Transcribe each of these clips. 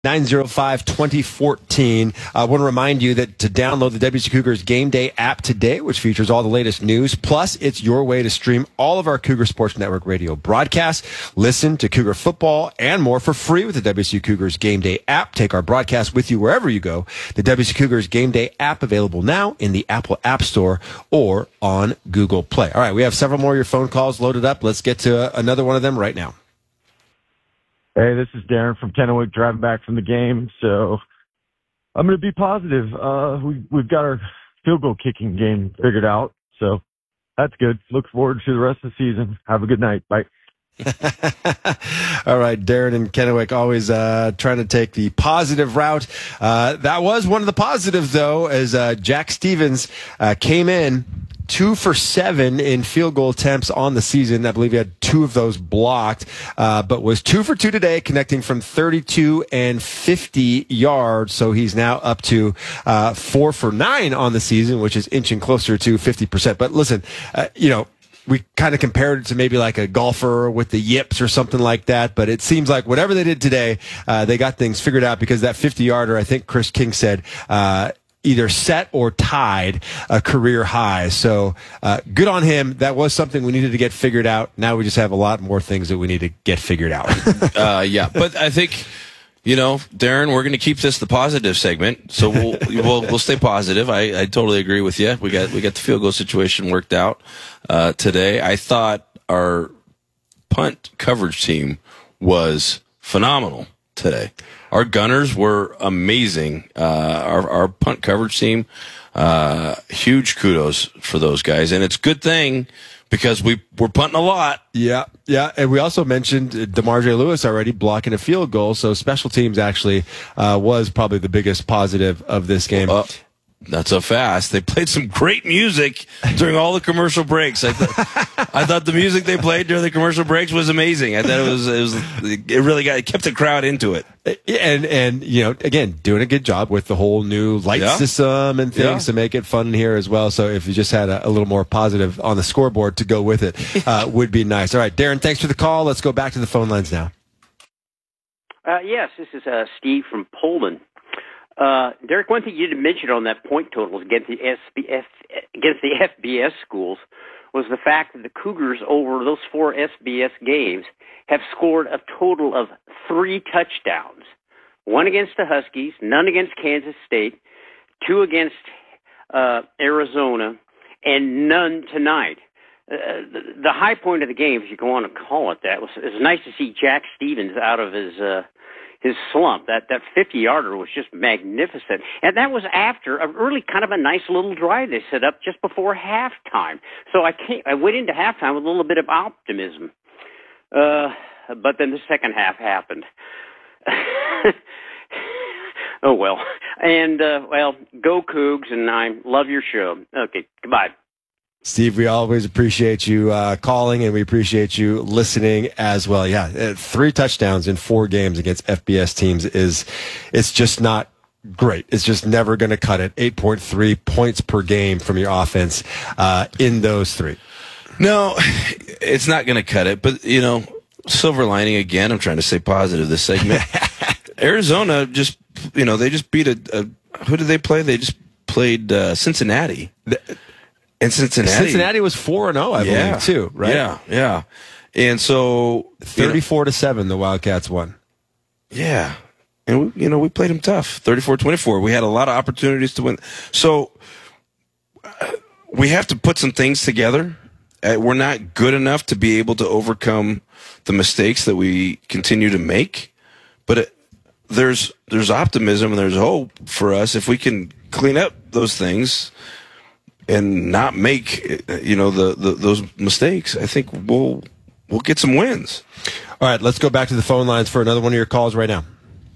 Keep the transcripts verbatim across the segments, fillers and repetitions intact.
nine oh five, twenty fourteen. I want to remind you that to download the W S U Cougars Game Day app today, which features all the latest news, plus it's your way to stream all of our Cougar Sports Network radio broadcasts, listen to Cougar football, and more for free with the W S U Cougars Game Day app. Take our broadcast with you wherever you go. The W S U Cougars Game Day app available now in the Apple App Store or on Google Play. All right, we have several more of your phone calls loaded up. Let's get to uh, another one of them right now. Hey, this is Darren from Kennewick driving back from the game. So I'm going to be positive. Uh, we, we've got our field goal kicking game figured out. So that's good. Look forward to the rest of the season. Have a good night. Bye. All right, Darren and Kennewick always uh, trying to take the positive route. Uh, that was one of the positives, though, as uh, Jack Stevens uh, came in two for seven in field goal attempts on the season. I believe he had two of those blocked, uh, but was two for two today, connecting from thirty-two and fifty yards. So he's now up to uh, four for nine on the season, which is inching closer to fifty percent. But listen, uh, you know, we kind of compared it to maybe like a golfer with the yips or something like that. But it seems like whatever they did today, uh, they got things figured out, because that fifty-yarder, I think Chris King said, uh, either set or tied a career high. So uh, good on him. That was something we needed to get figured out. Now we just have a lot more things that we need to get figured out. uh, yeah, but I think, you know, Darren, we're going to keep this the positive segment, so we'll we'll, we'll stay positive. I, I totally agree with you. We got we got the field goal situation worked out uh, today. I thought our punt coverage team was phenomenal today. Our gunners were amazing. Uh, our, our punt coverage team, uh, huge kudos for those guys. And it's a good thing, because we, we're punting a lot. Yeah, yeah. And we also mentioned DeMarre Lewis already blocking a field goal. So special teams actually uh, was probably the biggest positive of this game. Uh, Not so fast. They played some great music during all the commercial breaks. I, th- I thought the music they played during the commercial breaks was amazing. I thought it was, it was, it really got, it kept the crowd into it. And, and, you know, again, doing a good job with the whole new light yeah. system and things yeah. to make it fun here as well. So if you just had a, a little more positive on the scoreboard to go with it, uh, would be nice. All right, Darren, thanks for the call. Let's go back to the phone lines now. Uh, yes, this is uh, Steve from Pullman. Uh, Derek, one thing you didn't mention on that point totals against the S B F, against the F B S schools was the fact that the Cougars over those four S B S games have scored a total of three touchdowns. One against the Huskies, none against Kansas State, two against uh, Arizona, and none tonight. Uh, the, the high point of the game, if you want to call it that, was it was nice to see Jack Stevens out of his uh, his slump. That that fifty-yarder was just magnificent. And that was after a really kind of a nice little drive they set up just before halftime. So I came, I went into halftime with a little bit of optimism. Uh, but then the second half happened. Oh, well. And, uh, well, go Cougs, and I love your show. Okay, goodbye. Steve, we always appreciate you uh, calling, and we appreciate you listening as well. Yeah, uh, three touchdowns in four games against F B S teams is, it's just not great. It's just never going to cut it. eight point three points per game from your offense uh, in those three. No, it's not going to cut it. But, you know, silver lining again, I'm trying to stay positive this segment. Arizona just, you know, they just beat a, a who did they play? They just played uh, Cincinnati. The, And Cincinnati. Cincinnati was four and oh, I yeah, believe, too, right? Yeah, yeah. And so thirty-four to seven, the Wildcats won. Yeah. And, we, you know, we played them tough, thirty-four twenty-four. We had a lot of opportunities to win. So uh, we have to put some things together. Uh, we're not good enough to be able to overcome the mistakes that we continue to make. But it, there's there's optimism and there's hope for us if we can clean up those things and not make, you know, the, the those mistakes. I think we'll we'll get some wins. All right, let's go back to the phone lines for another one of your calls right now.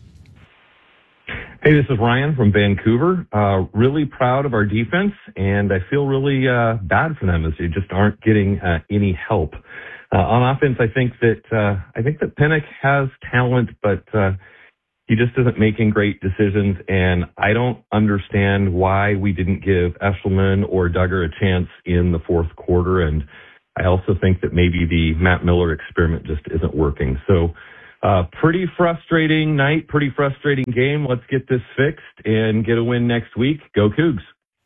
Hey, this is Ryan from Vancouver. Uh, really proud of our defense, and I feel really uh, bad for them as they just aren't getting uh, any help. Uh, on offense, I think that uh, I think that Pinnock has talent, but uh, he just isn't making great decisions, and I don't understand why we didn't give Eshelman or Duggar a chance in the fourth quarter, and I also think that maybe the Matt Miller experiment just isn't working. So uh, pretty frustrating night, pretty frustrating game. Let's get this fixed and get a win next week. Go Cougs.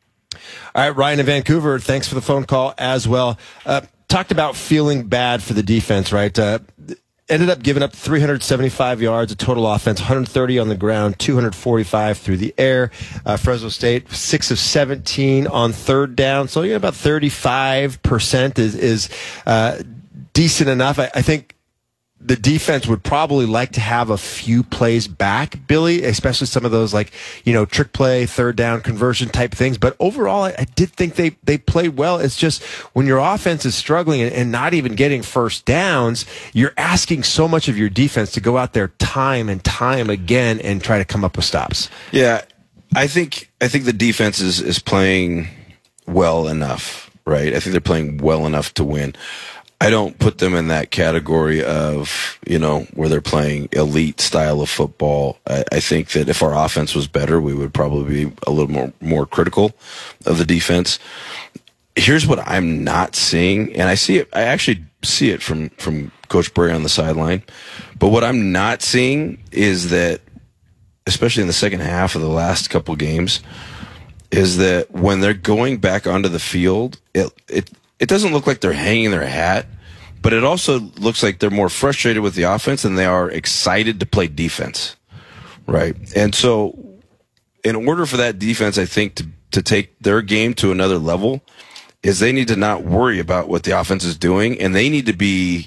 All right, Ryan in Vancouver, thanks for the phone call as well. Uh, talked about feeling bad for the defense, right? Uh, ended up giving up three hundred seventy-five yards of total offense, one hundred thirty on the ground, two hundred forty-five through the air. Uh, Fresno State, six of seventeen on third down. So, yeah, about thirty-five percent is, is uh, decent enough. I, I think the defense would probably like to have a few plays back, Billy, especially some of those like, you know, trick play, third down conversion type things. But overall, I, I did think they, they played well. It's just when your offense is struggling and, and not even getting first downs, you're asking so much of your defense to go out there time and time again and try to come up with stops. Yeah, I think I think the defense is, is playing well enough, right? I think they're playing well enough to win. I don't put them in that category of, you know, where they're playing elite style of football. I, I think that if our offense was better, we would probably be a little more, more critical of the defense. Here's what I'm not seeing, and I see it, I actually see it from, from Coach Bray on the sideline. But what I'm not seeing is that, especially in the second half of the last couple games, is that when they're going back onto the field, it, it, It doesn't look like they're hanging their hat, but it also looks like they're more frustrated with the offense than they are excited to play defense, right? And so in order for that defense, I think, to, to take their game to another level, is they need to not worry about what the offense is doing, and they need to be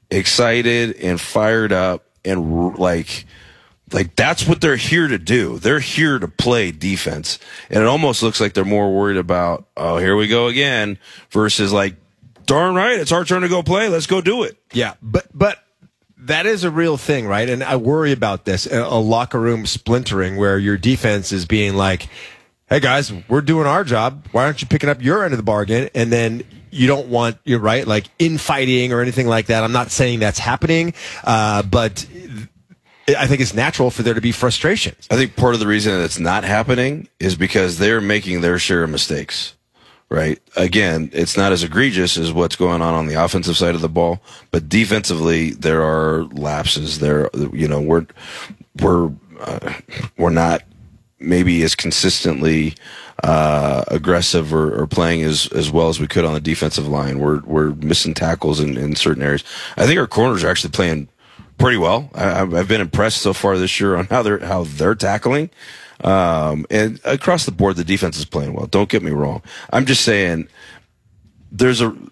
excited and fired up and like – Like, that's what they're here to do. They're here to play defense. And it almost looks like they're more worried about, oh, here we go again, versus like, darn right, it's our turn to go play. Let's go do it. Yeah, but but that is a real thing, right? And I worry about this, a, a locker room splintering where your defense is being like, hey, guys, we're doing our job. Why aren't you picking up your end of the bargain? And then you don't want, you're right, like infighting or anything like that. I'm not saying that's happening, uh, but I think it's natural for there to be frustration. I think part of the reason that it's not happening is because they're making their share of mistakes, right? Again, it's not as egregious as what's going on on the offensive side of the ball, but defensively there are lapses. There, you know, we're we're uh, we're not maybe as consistently uh, aggressive or, or playing as, as well as we could on the defensive line. We're we're missing tackles in, in certain areas. I think our corners are actually playing pretty well. I, I've been impressed so far this year on how they're how they're tackling, um, and across the board, the defense is playing well. Don't get me wrong. I'm just saying there's a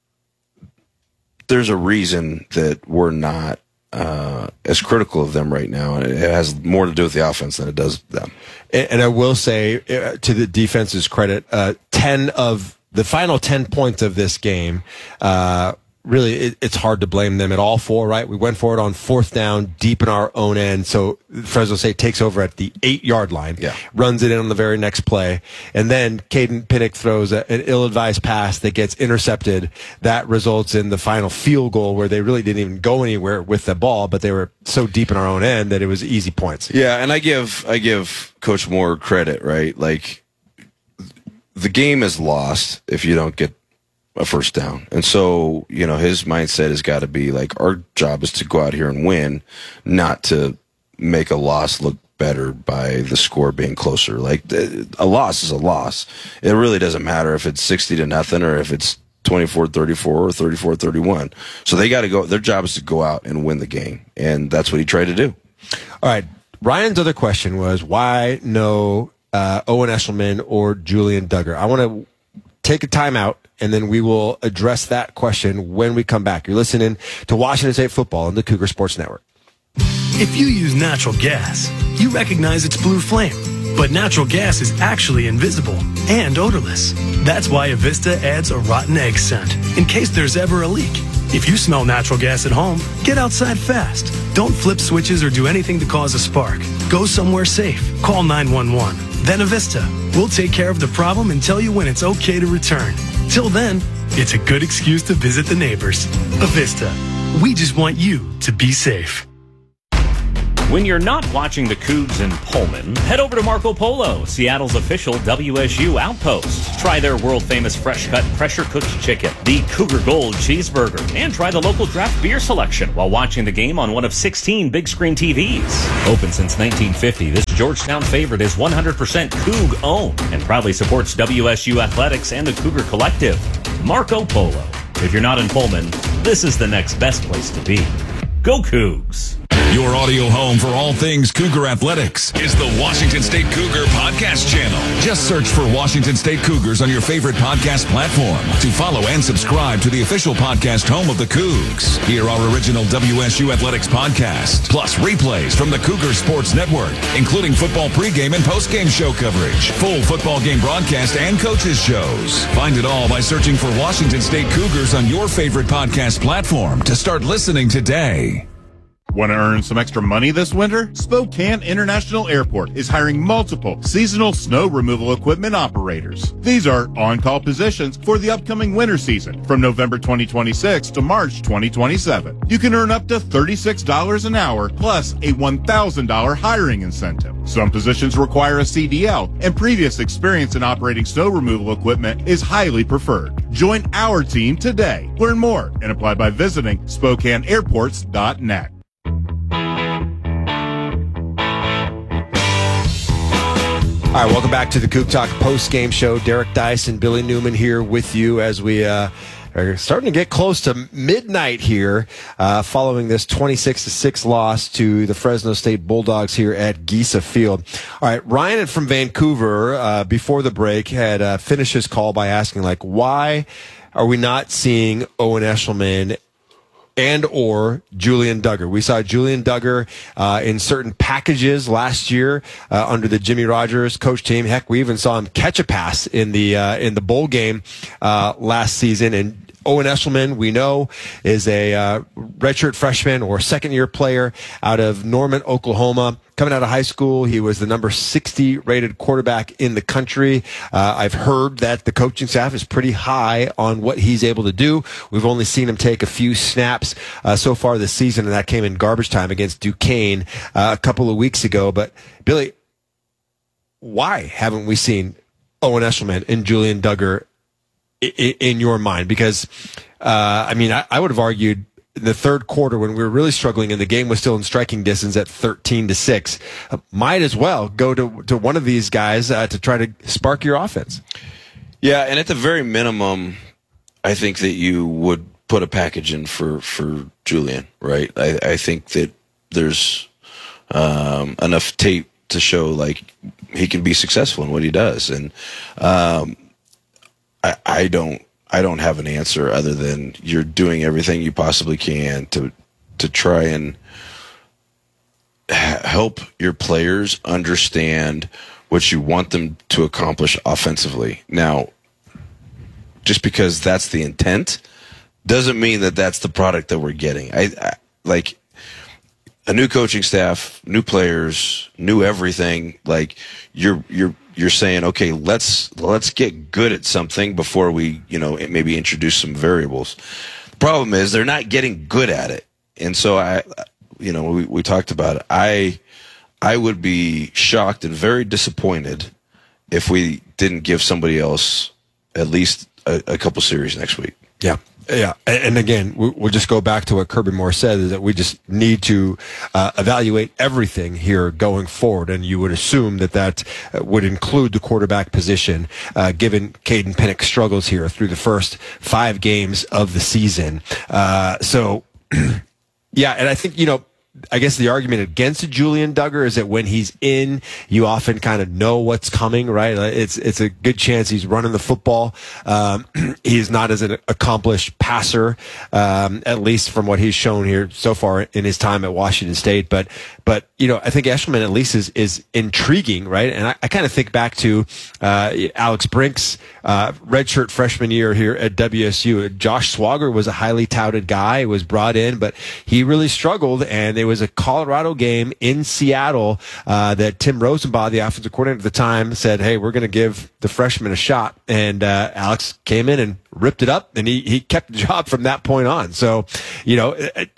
there's a reason that we're not uh, as critical of them right now, and it has more to do with the offense than it does them. And, and I will say, uh, to the defense's credit, uh, ten of the final ten points of this game. Uh, Really, it, it's hard to blame them at all for, right? We went for it on fourth down, deep in our own end. So Fresno State takes over at the eight-yard line, yeah. runs it in on the very next play. And then Caden Pinnock throws a, an ill-advised pass that gets intercepted. That results in the final field goal where they really didn't even go anywhere with the ball, but they were so deep in our own end that it was easy points. Yeah, and I give I give Coach Moore credit, right? Like, the game is lost if you don't get a first down. And so, you know, his mindset has got to be like, our job is to go out here and win, not to make a loss look better by the score being closer. Like, a loss is a loss. It really doesn't matter if it's sixty to nothing or if it's twenty-four thirty-four or thirty-four thirty-one. So they got to go, their job is to go out and win the game. And that's what he tried to do. All right. Ryan's other question was, why no uh, Owen Eshelman or Julian Duggar? I want to take a timeout, and then we will address that question when we come back. You're listening to Washington State Football on the Cougar Sports Network. If you use natural gas, you recognize its blue flame. But natural gas is actually invisible and odorless. That's why Avista adds a rotten egg scent, in case there's ever a leak. If you smell natural gas at home, get outside fast. Don't flip switches or do anything to cause a spark. Go somewhere safe. Call nine one one. Then Avista. We'll take care of the problem and tell you when it's okay to return. Till then, it's a good excuse to visit the neighbors. Avista. We just want you to be safe. When you're not watching the Cougs in Pullman, head over to Marco Polo, Seattle's official W S U outpost. Try their world-famous fresh-cut, pressure-cooked chicken, the Cougar Gold cheeseburger, and try the local draft beer selection while watching the game on one of sixteen big-screen T Vs. Open since nineteen fifty, this Georgetown favorite is one hundred percent Coug-owned and proudly supports W S U athletics and the Cougar Collective. Marco Polo. If you're not in Pullman, this is the next best place to be. Go Cougs! Your audio home for all things Cougar athletics is the Washington State Cougar Podcast Channel. Just search for Washington State Cougars on your favorite podcast platform to follow and subscribe to the official podcast home of the Cougs. Hear our original W S U Athletics podcast, plus replays from the Cougar Sports Network, including football pregame and postgame show coverage, full football game broadcast, and coaches shows. Find it all by searching for Washington State Cougars on your favorite podcast platform to start listening today. Want to earn some extra money this winter? Spokane International Airport is hiring multiple seasonal snow removal equipment operators. These are on-call positions for the upcoming winter season from November twenty twenty-six to March twenty twenty-seven. You can earn up to thirty-six dollars an hour plus a one thousand dollars hiring incentive. Some positions require a C D L, and previous experience in operating snow removal equipment is highly preferred. Join our team today. Learn more and apply by visiting Spokane Airports dot net. All right, welcome back to the Coug Talk post-game show. Derek Dice and Billy Newman here with you as we uh, are starting to get close to midnight here uh, following this twenty-six to six loss to the Fresno State Bulldogs here at Giesa Field. All right, Ryan from Vancouver, uh, before the break, had uh, finished his call by asking, like, why are we not seeing Owen Eshelman and or Julian Duggar? We saw Julian Duggar uh, in certain packages last year uh, under the Jimmy Rogers coach team. Heck, we even saw him catch a pass in the uh, in the bowl game uh, last season. And Owen Eshelman, we know, is a uh, redshirt freshman or second-year player out of Norman, Oklahoma. Coming out of high school, he was the number sixty rated quarterback in the country. Uh, I've heard that the coaching staff is pretty high on what he's able to do. We've only seen him take a few snaps uh, so far this season, and that came in garbage time against Duquesne uh, a couple of weeks ago. But, Billy, why haven't we seen Owen Eshelman and Julian Duggar in, in your mind? Because, uh, I mean, I, I would have argued in the third quarter when we were really struggling and the game was still in striking distance at thirteen to six, uh, might as well go to, to one of these guys uh, to try to spark your offense. Yeah, and at the very minimum, I think that you would put a package in for, for Julian, right? I, I think that there's um, enough tape to show, like, he can be successful in what he does. And um, I, I don't I don't have an answer other than you're doing everything you possibly can to to try and help your players understand what you want them to accomplish offensively. Now, just because that's the intent doesn't mean that that's the product that we're getting. I, I like a new coaching staff, new players, new everything. Like you're you're you're saying, okay, let's let's get good at something before we, you know, maybe introduce some variables. The problem is they're not getting good at it, and so I, you know, we we talked about it. I I would be shocked and very disappointed if we didn't give somebody else at least a, a couple series next week. Yeah. Yeah, and again, we'll just go back to what Kirby Moore said, is that we just need to uh, evaluate everything here going forward, and you would assume that that would include the quarterback position, uh, given Caden Pennick's struggles here through the first five games of the season. Uh, so, yeah, and I think, you know, I guess the argument against Julian Duggar is that when he's in, you often kind of know what's coming, right? It's it's a good chance he's running the football. Um, he's not as an accomplished passer, um, at least from what he's shown here so far in his time at Washington State. But but you know, I think Eshelman at least is is intriguing, right? And I, I kind of think back to uh, Alex Brink's uh, redshirt freshman year here at W S U. Josh Swagger was a highly touted guy, was brought in, but he really struggled, and they It was a Colorado game in Seattle uh, that Tim Rosenbaugh, the offensive coordinator at the time, said, hey, we're going to give the freshman a shot. And uh, Alex came in and ripped it up, and he, he kept the job from that point on. So, you know, it, it,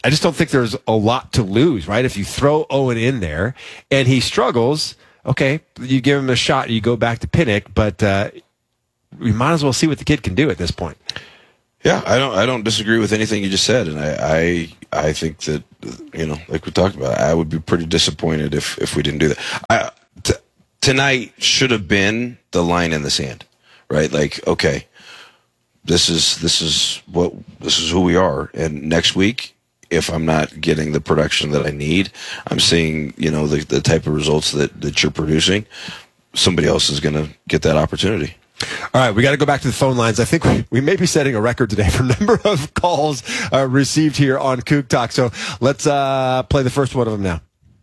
I just don't think there's a lot to lose, right? If you throw Owen in there and he struggles, okay, you give him a shot, you go back to Pinnock, but uh, we might as well see what the kid can do at this point. Yeah, I don't. I don't disagree with anything you just said, and I, I, I think that, you know, like we talked about, I would be pretty disappointed if, if we didn't do that. I, t- tonight should have been the line in the sand, right? Like, okay, this is this is what this is who we are, and next week, if I'm not getting the production that I need, I'm seeing, you know, the the type of results that that you're producing, somebody else is going to get that opportunity. All right, we got to go back to the phone lines. I think we, we may be setting a record today for number of calls uh, received here on Coug Talk. So let's uh, play the first one of them now.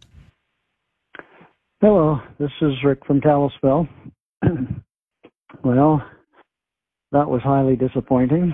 Hello, this is Rick from Kalispell. Well, that was highly disappointing.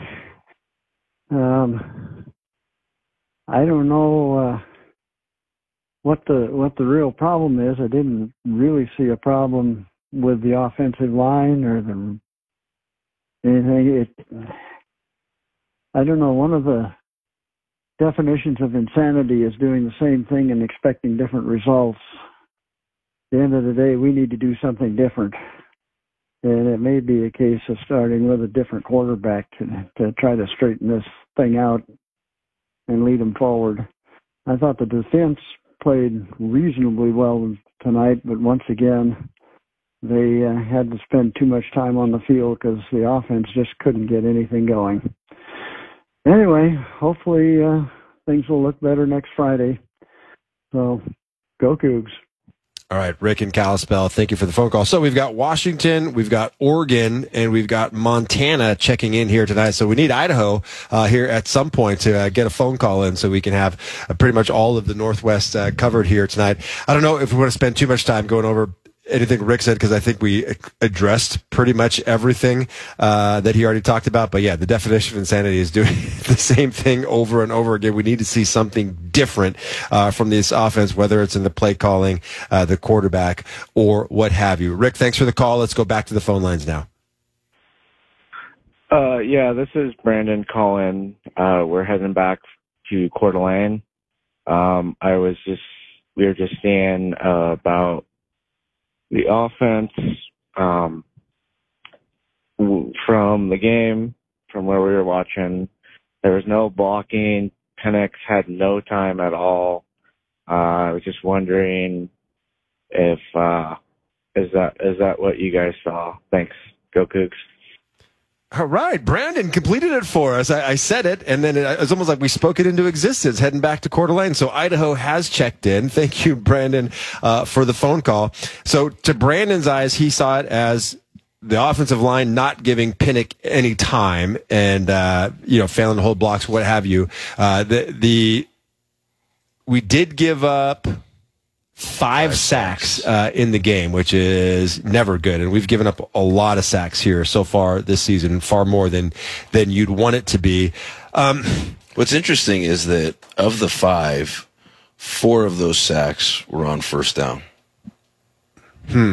Um, I don't know uh, what the what the real problem is. I didn't really see a problem with the offensive line or the anything. It, I don't know. One of the definitions of insanity is doing the same thing and expecting different results. At the end of the day, we need to do something different. And it may be a case of starting with a different quarterback to, to try to straighten this thing out and lead them forward. I thought the defense played reasonably well tonight, but once again, they uh, had to spend too much time on the field because the offense just couldn't get anything going. Anyway, hopefully uh, things will look better next Friday. So, go Cougs. All right, Rick and Kalispell, thank you for the phone call. So we've got Washington, we've got Oregon, and we've got Montana checking in here tonight. So we need Idaho uh, here at some point to uh, get a phone call in so we can have uh, pretty much all of the Northwest uh, covered here tonight. I don't know if we want to spend too much time going over anything Rick said, because I think we addressed pretty much everything uh, that he already talked about. But yeah, the definition of insanity is doing the same thing over and over again. We need to see something different uh, from this offense, whether it's in the play calling, uh, the quarterback, or what have you. Rick, thanks for the call. Let's go back to the phone lines now. Uh, yeah, this is Brandon calling. Uh, we're heading back to Coeur d'Alene. Um, I was just, we were just saying uh, about the offense um, from the game, from where we were watching. There was no blocking. Penix had no time at all. Uh, I was just wondering if uh, is that is that what you guys saw? Thanks. Go Cougs. All right, Brandon completed it for us. I, I said it, and then it, it was almost like we spoke it into existence, heading back to Coeur d'Alene. So Idaho has checked in. Thank you, Brandon, uh, for the phone call. So to Brandon's eyes, he saw it as the offensive line not giving Pinnock any time and, uh, you know, failing to hold blocks, what have you. Uh, the, the, we did give up Five, Five sacks, sacks. Uh, in the game, which is never good. And we've given up a lot of sacks here so far this season, far more than, than you'd want it to be. Um, What's interesting is that of the five, four of those sacks were on first down. Hmm.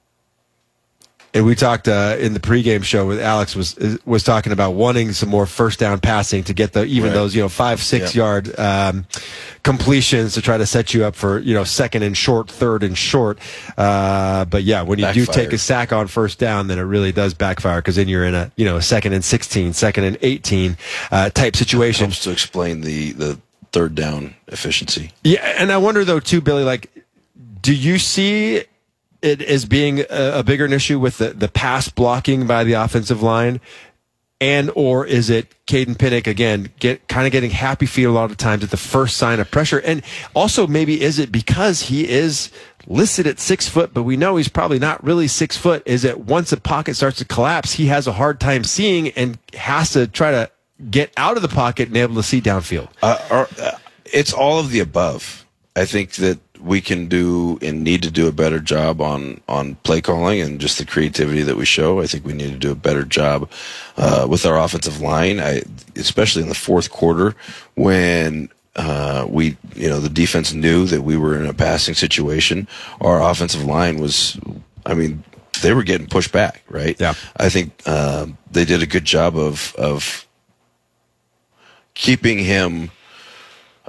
And we talked uh, in the pregame show with Alex was was talking about wanting some more first down passing to get the even right. those you know five six yeah. yard um, completions to try to set you up for you know second and short, third and short. Uh, but yeah, when you Backfired. do take a sack on first down, then it really does backfire because then you're in a you know second and sixteen, second and eighteen uh, type situation. Helps to explain the the third down efficiency. Yeah, and I wonder though too, Billy, like, do you see it as being a, a bigger issue with the, the pass blocking by the offensive line, and or is it Caden Pinnock again get kind of getting happy feet a lot of times at the first sign of pressure? And also maybe is it because he is listed at six foot, but we know he's probably not really six foot? Is it once the pocket starts to collapse, he has a hard time seeing and has to try to get out of the pocket and able to see downfield? Uh, or, uh, it's all of the above. I think that we can do and need to do a better job on, on play calling and just the creativity that we show. I think we need to do a better job uh, with our offensive line, I, especially in the fourth quarter when uh, we, you know, the defense knew that we were in a passing situation. Our offensive line was, I mean, they were getting pushed back, right? Yeah. I think uh, they did a good job of of keeping him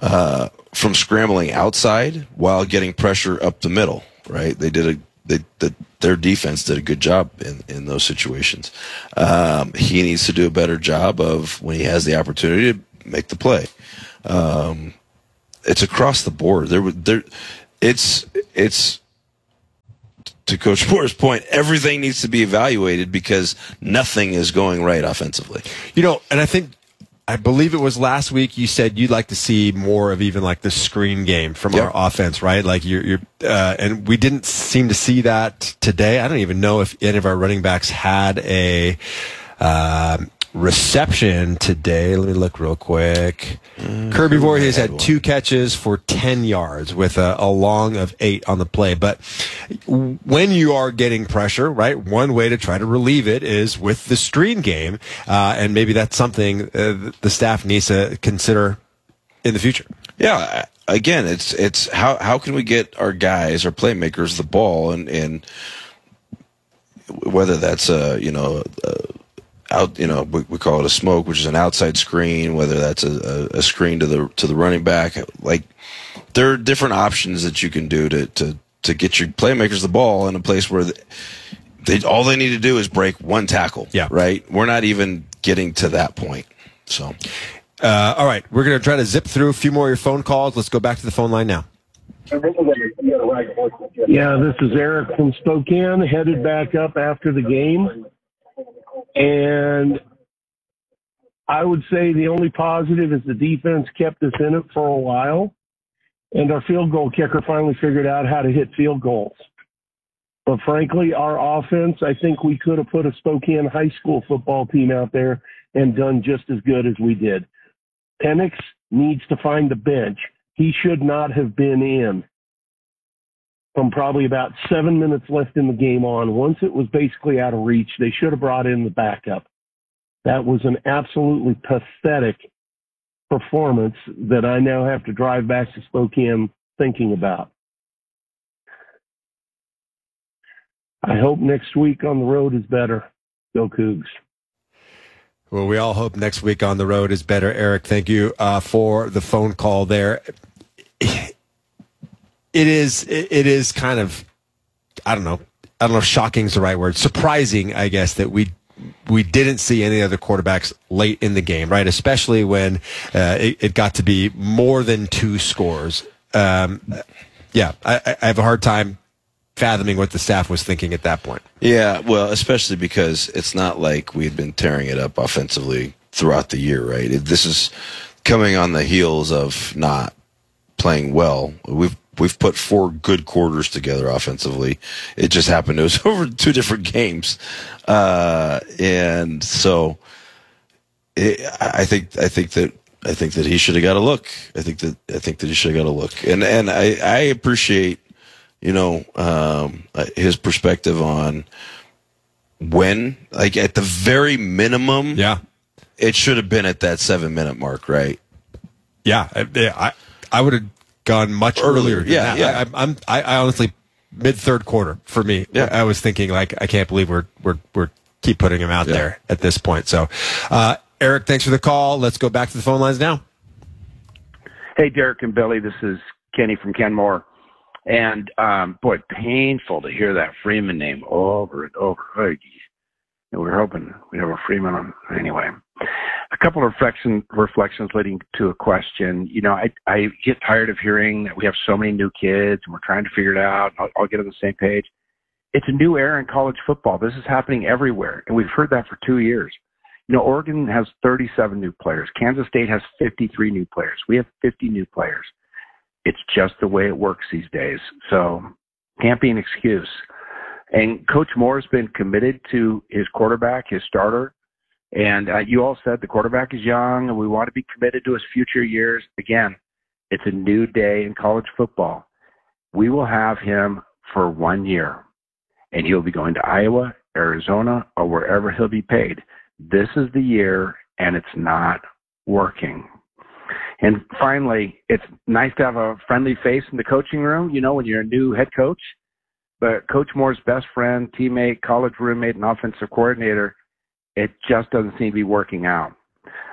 uh, from scrambling outside while getting pressure up the middle. Right? They did a they the, their defense did a good job in, in those situations. Um, he needs to do a better job of when he has the opportunity to make the play. Um, it's across the board. There, there, it's it's. To Coach Moore's point, everything needs to be evaluated because nothing is going right offensively. You know, and I think, I believe it was last week you said you'd like to see more of even like the screen game from Yep. our offense, right? Like you're, you're uh, and we didn't seem to see that today. I don't even know if any of our running backs had a uh, reception today. Let me look real quick. Uh, Kirby Voorhees had, had two catches for ten yards with a, a long of eight on the play. But when you are getting pressure, right, one way to try to relieve it is with the screen game. Uh, and maybe that's something uh, the staff needs to consider in the future. Yeah. Again, it's it's how how can we get our guys, our playmakers, the ball, and and whether that's a you know. A, out, you know, we, we call it a smoke, which is an outside screen, whether that's a, a, a screen to the to the running back. Like, there are different options that you can do to to, to get your playmakers the ball in a place where they, they all they need to do is break one tackle. Yeah. Right? We're not even getting to that point. So, uh, all right, we're going to try to zip through a few more of your phone calls. Let's go back to the phone line now. Yeah, this is Eric from Spokane, headed back up after the game. And I would say the only positive is the defense kept us in it for a while, and our field goal kicker finally figured out how to hit field goals. But frankly, our offense, I think we could have put a Spokane high school football team out there and done just as good as we did. Penix needs to find the bench. He should not have been in from probably about seven minutes left in the game on. Once it was basically out of reach, they should have brought in the backup. That was an absolutely pathetic performance that I now have to drive back to Spokane thinking about. I hope next week on the road is better. Go Cougs. Well, we all hope next week on the road is better. Eric, thank you uh, for the phone call there. It is, it is kind of, I don't know, I don't know if shocking is the right word, surprising, I guess, that we we didn't see any other quarterbacks late in the game, right? Especially when uh, it, it got to be more than two scores. Um, yeah, I, I have a hard time fathoming what the staff was thinking at that point. Yeah, well, especially because it's not like we had been tearing it up offensively throughout the year, right? It, this is coming on the heels of not playing well. We've We've put four good quarters together offensively. It just happened it was over two different games, uh, and so it, I think I think that I think that he should have got a look. I think that I think that he should have got a look, and and I, I appreciate you know um, his perspective on when, like at the very minimum, yeah, it should have been at that seven minute mark, right? Yeah, I I, I would have gone much earlier. earlier than yeah, that. yeah. I, I'm, I, I honestly, mid third quarter for me. Yeah. I was thinking like, I can't believe we're we're we're keep putting him out yeah. there at this point. So, uh, Eric, thanks for the call. Let's go back to the phone lines now. Hey, Derek and Billy, this is Kenny from Kenmore, and um, boy, painful to hear that Freeman name over and over. Oh, geez. We were hoping we'd have a Freeman on anyway. A couple of reflection, reflections leading to a question. You know, I, I get tired of hearing that we have so many new kids and we're trying to figure it out. I'll, I'll get on the same page. It's a new era in college football. This is happening everywhere, and we've heard that for two years. You know, Oregon has thirty-seven new players. Kansas State has fifty-three new players. We have fifty new players. It's just the way it works these days. So can't be an excuse. And Coach Moore has been committed to his quarterback, his starter. And uh, you all said the quarterback is young and we want to be committed to his future years. Again, it's a new day in college football. We will have him for one year, and he'll be going to Iowa, Arizona, or wherever he'll be paid. This is the year, and it's not working. And finally, it's nice to have a friendly face in the coaching room, you know, when you're a new head coach. But Coach Moore's best friend, teammate, college roommate, and offensive coordinator, it just doesn't seem to be working out.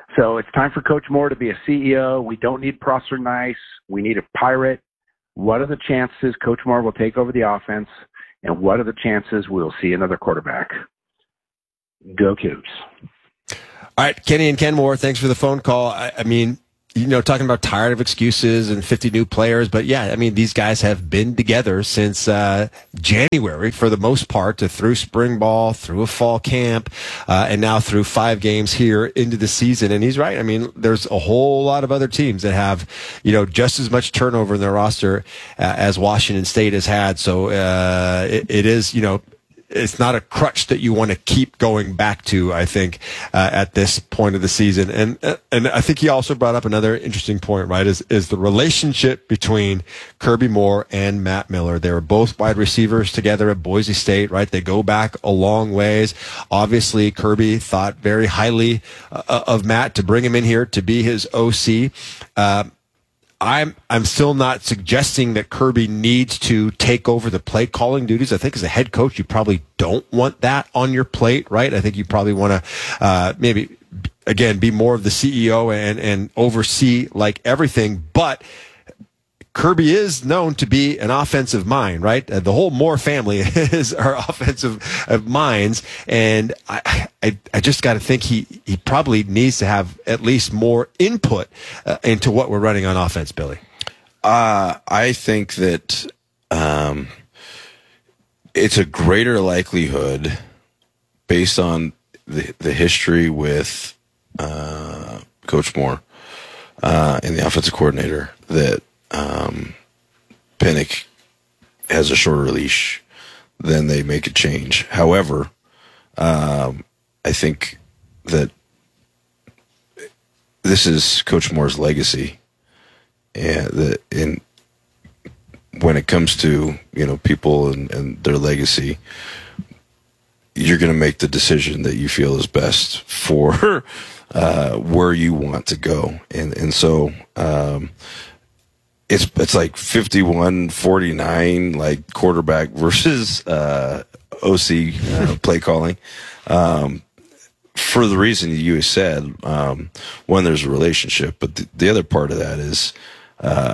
So it's time for Coach Moore to be a C E O. We don't need Prosser Nice. We need a pirate. What are the chances Coach Moore will take over the offense? And what are the chances we'll see another quarterback? Go Cougs. All right, Kenny and Kenmore, thanks for the phone call. I, I mean, you know, talking about tired of excuses and fifty new players, but yeah, I mean, these guys have been together since uh, January for the most part, to through spring ball, through a fall camp, uh, and now through five games here into the season. And he's right. I mean, there's a whole lot of other teams that have, you know, just as much turnover in their roster uh, as Washington State has had. So uh, it, it is, you know, it's not a crutch that you want to keep going back to, I think, uh, at this point of the season. And and I think he also brought up another interesting point, right, is, is the relationship between Kirby Moore and Matt Miller. They were both wide receivers together at Boise State, right? They go back a long ways. Obviously, Kirby thought very highly uh, of Matt to bring him in here to be his O C. Uh, I'm I'm still not suggesting that Kirby needs to take over the play calling duties. I think as a head coach, you probably don't want that on your plate, right? I think you probably want to uh, maybe, again, be more of the C E O and, and oversee like everything. But Kirby is known to be an offensive mind, right? Uh, the whole Moore family is our offensive uh, minds, and I, I, I just got to think he, he probably needs to have at least more input uh, into what we're running on offense, Billy. Uh, I think that um, it's a greater likelihood, based on the the history with uh, Coach Moore uh, and the offensive coordinator, that Um, Pinnock has a shorter leash, then they make a change. However, um, I think that this is Coach Moore's legacy, and that in when it comes to, you know, people and, and their legacy, you're going to make the decision that you feel is best for uh, where you want to go, and and so. Um, It's it's like fifty-one forty-nine, like quarterback versus uh, O C uh, play calling. Um, for the reason you said, um, one, there's a relationship, but the, the other part of that is uh,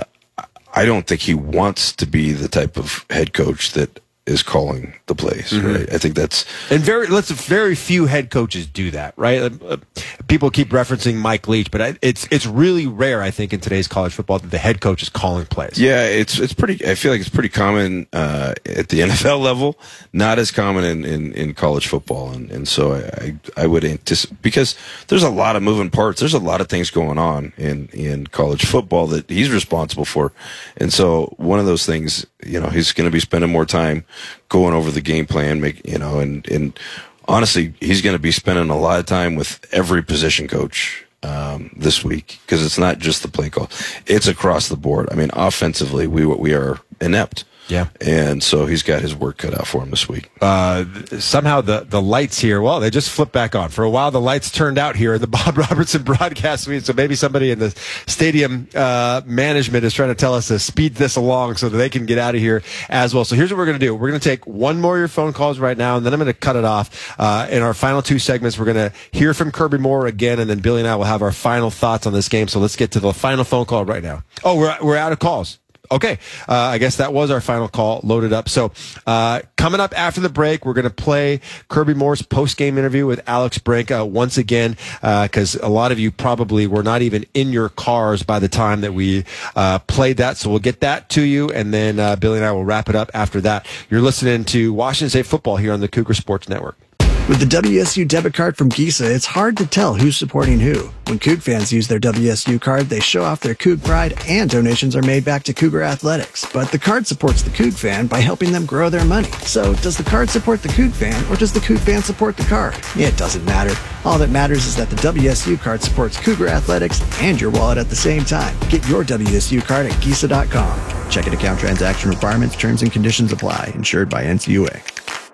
I don't think he wants to be the type of head coach that is calling the plays, mm-hmm. right? I think that's and very let's very few head coaches do that, right? Uh, people keep referencing Mike Leach, but I, it's it's really rare, I think, in today's college football that the head coach is calling plays. Yeah, it's it's pretty. I feel like it's pretty common uh, at the N F L level, not as common in, in, in college football, and and so I I would anticipate, because there's a lot of moving parts. There's a lot of things going on in in college football that he's responsible for, and so one of those things, you know, he's going to be spending more time going over the game plan, make you know, and and honestly, he's going to be spending a lot of time with every position coach um, this week, because it's not just the play call; it's across the board. I mean, offensively, we we are inept. Yeah, and so he's got his work cut out for him this week. Uh, somehow the, the lights here, well, they just flipped back on. For a while, the lights turned out here in the Bob Robertson broadcast suite. So maybe somebody in the stadium uh, management is trying to tell us to speed this along so that they can get out of here as well. So here's what we're going to do. We're going to take one more of your phone calls right now, and then I'm going to cut it off. Uh, in our final two segments, we're going to hear from Kirby Moore again, and then Billy and I will have our final thoughts on this game. So let's get to the final phone call right now. Oh, we're we're out of calls. Okay, uh, I guess that was our final call loaded up. So uh, coming up after the break, we're going to play Kirby Moore's post-game interview with Alex Brink uh, once again, because uh, a lot of you probably were not even in your cars by the time that we uh, played that. So we'll get that to you, and then uh, Billy and I will wrap it up after that. You're listening to Washington State Football here on the Cougar Sports Network. With the W S U debit card from Giza, it's hard to tell who's supporting who. When Coug fans use their W S U card, they show off their Coug pride, and donations are made back to Cougar Athletics. But the card supports the Coug fan by helping them grow their money. So does the card support the Coug fan, or does the Coug fan support the card? It doesn't matter. All that matters is that the W S U card supports Cougar Athletics and your wallet at the same time. Get your W S U card at Giza dot com. Checking account transaction requirements, terms and conditions apply. Insured by N C U A.